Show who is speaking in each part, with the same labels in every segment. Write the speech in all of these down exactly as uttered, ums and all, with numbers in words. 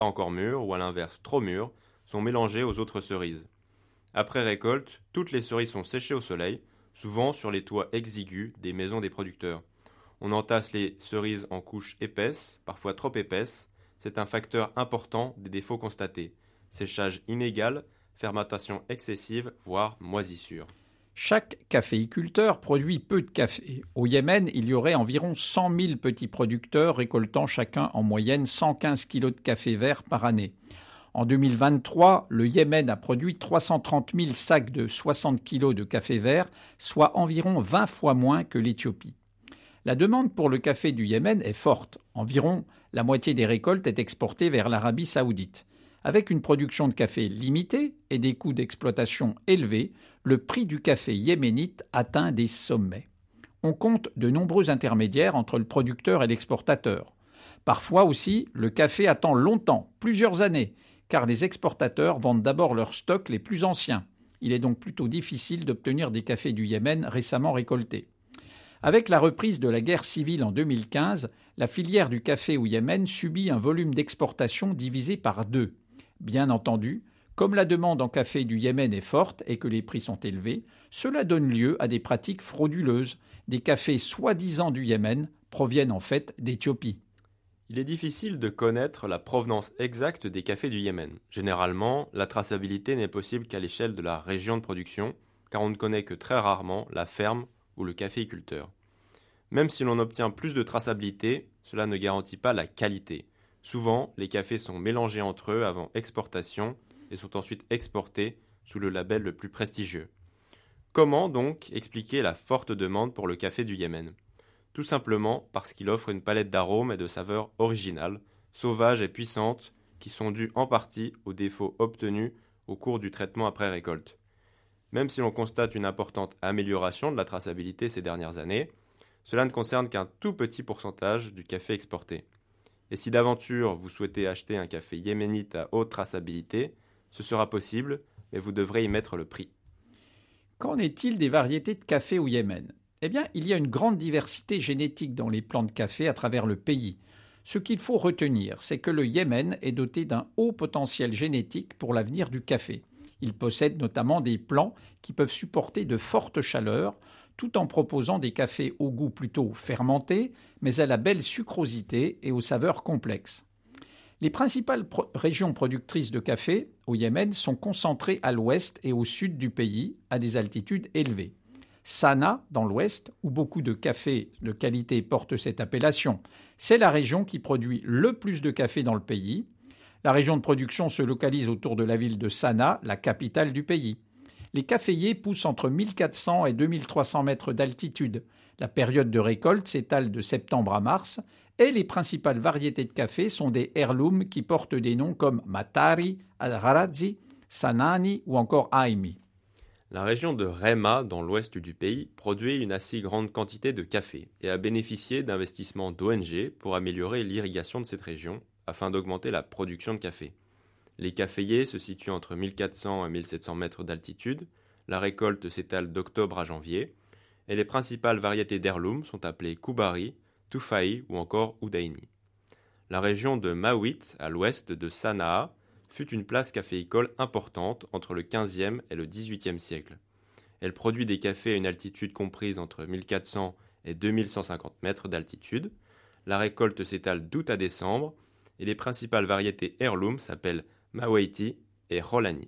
Speaker 1: encore mûres ou à l'inverse trop mûres sont mélangées aux autres cerises. Après récolte, toutes les cerises sont séchées au soleil, souvent sur les toits exigus des maisons des producteurs. On entasse les cerises en couches épaisses, parfois trop épaisses. C'est un facteur important des défauts constatés. Séchage inégal, fermentation excessive, voire moisissure.
Speaker 2: Chaque caféiculteur produit peu de café. Au Yémen, il y aurait environ cent mille petits producteurs récoltant chacun en moyenne cent quinze kilos de café vert par année. En deux mille vingt-trois, le Yémen a produit trois cent trente mille sacs de soixante kilos de café vert, soit environ vingt fois moins que l'Éthiopie. La demande pour le café du Yémen est forte. Environ la moitié des récoltes est exportée vers l'Arabie saoudite. Avec une production de café limitée et des coûts d'exploitation élevés, le prix du café yéménite atteint des sommets. On compte de nombreux intermédiaires entre le producteur et l'exportateur. Parfois aussi, le café attend longtemps, plusieurs années, car les exportateurs vendent d'abord leurs stocks les plus anciens. Il est donc plutôt difficile d'obtenir des cafés du Yémen récemment récoltés. Avec la reprise de la guerre civile en deux mille quinze, la filière du café au Yémen subit un volume d'exportation divisé par deux. Bien entendu, comme la demande en café du Yémen est forte et que les prix sont élevés, cela donne lieu à des pratiques frauduleuses. Des cafés soi-disant du Yémen proviennent en fait d'Éthiopie.
Speaker 1: Il est difficile de connaître la provenance exacte des cafés du Yémen. Généralement, la traçabilité n'est possible qu'à l'échelle de la région de production, car on ne connaît que très rarement la ferme ou le caféiculteur. Même si l'on obtient plus de traçabilité, cela ne garantit pas la qualité. Souvent, les cafés sont mélangés entre eux avant exportation et sont ensuite exportés sous le label le plus prestigieux. Comment donc expliquer la forte demande pour le café du Yémen ? Tout simplement parce qu'il offre une palette d'arômes et de saveurs originales, sauvages et puissantes, qui sont dues en partie aux défauts obtenus au cours du traitement après récolte. Même si l'on constate une importante amélioration de la traçabilité ces dernières années, cela ne concerne qu'un tout petit pourcentage du café exporté. Et si d'aventure vous souhaitez acheter un café yéménite à haute traçabilité, ce sera possible, mais vous devrez y mettre le prix.
Speaker 2: Qu'en est-il des variétés de café au Yémen ? Eh bien, il y a une grande diversité génétique dans les plants de café à travers le pays. Ce qu'il faut retenir, c'est que le Yémen est doté d'un haut potentiel génétique pour l'avenir du café. Il possède notamment des plants qui peuvent supporter de fortes chaleurs, tout en proposant des cafés au goût plutôt fermenté, mais à la belle sucrosité et aux saveurs complexes. Les principales pro- régions productrices de café au Yémen sont concentrées à l'ouest et au sud du pays, à des altitudes élevées. Sanaa, dans l'ouest, où beaucoup de cafés de qualité portent cette appellation, c'est la région qui produit le plus de café dans le pays. La région de production se localise autour de la ville de Sanaa, la capitale du pays. Les caféiers poussent entre mille quatre cents et deux mille trois cents mètres d'altitude. La période de récolte s'étale de septembre à mars et les principales variétés de café sont des heirlooms qui portent des noms comme Matari, Al-Gharazzi, Sanani ou encore Aimi.
Speaker 1: La région de Rema, dans l'ouest du pays, produit une assez grande quantité de café et a bénéficié d'investissements d'O N G pour améliorer l'irrigation de cette région afin d'augmenter la production de café. Les caféiers se situent entre mille quatre cents et mille sept cents mètres d'altitude, la récolte s'étale d'octobre à janvier, et les principales variétés d'heirloom sont appelées Koubari, Toufaï ou encore Oudaini. La région de Mawit, à l'ouest de Sanaa, fut une place caféicole importante entre le quinzième et le dix-huitième siècle. Elle produit des cafés à une altitude comprise entre mille quatre cents et deux mille cent cinquante mètres d'altitude. La récolte s'étale d'août à décembre et les principales variétés heirloom s'appellent Mawaiti et Rolani.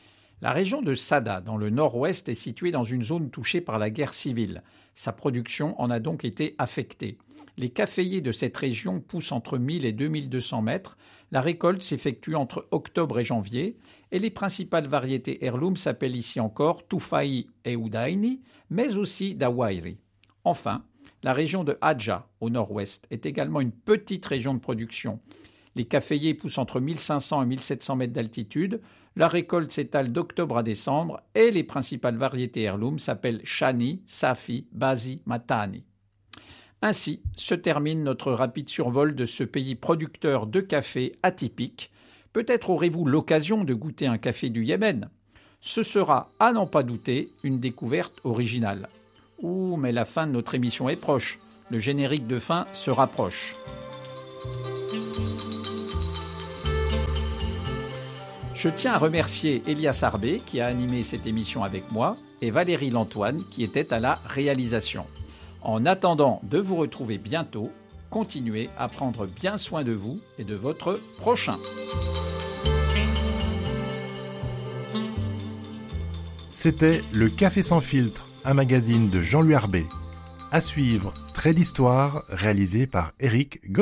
Speaker 2: La région de Sada, dans le nord-ouest, est située dans une zone touchée par la guerre civile. Sa production en a donc été affectée. Les caféiers de cette région poussent entre mille et deux mille deux cents mètres. La récolte s'effectue entre octobre et janvier. Et les principales variétés heirloom s'appellent ici encore Toufaï et Oudaini, mais aussi Dawairi. Enfin, la région de Hadja, au nord-ouest, est également une petite région de production. Les caféiers poussent entre mille cinq cents et mille sept cents mètres d'altitude. La récolte s'étale d'octobre à décembre et les principales variétés heirloom s'appellent Shani, Safi, Bazi, Matani. Ainsi se termine notre rapide survol de ce pays producteur de café atypique. Peut-être aurez-vous l'occasion de goûter un café du Yémen. Ce sera, à n'en pas douter, une découverte originale. Ouh, mais la fin de notre émission est proche. Le générique de fin se rapproche. Je tiens à remercier Elias Arbé qui a animé cette émission avec moi et Valérie Lantoine qui était à la réalisation. En attendant de vous retrouver bientôt, continuez à prendre bien soin de vous et de votre prochain.
Speaker 3: C'était Le Café sans filtre, un magazine de Jean-Louis Arbé. À suivre, Trait d'histoire, réalisé par Éric Gauthier.